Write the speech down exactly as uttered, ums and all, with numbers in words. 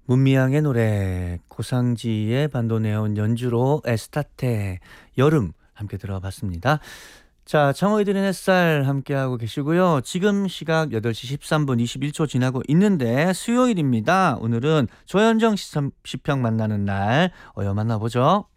문미양의 노래, 고상지의 반도네온 연주로 에스타테, 여름 함께 들어봤습니다. 자, 청어이들의 햇살 함께하고 계시고요. 지금 시각 여덟 시 십삼 분 이십일 초 지나고 있는데 수요일입니다. 오늘은 조현정 시선- 시평 만나는 날 어여 만나보죠.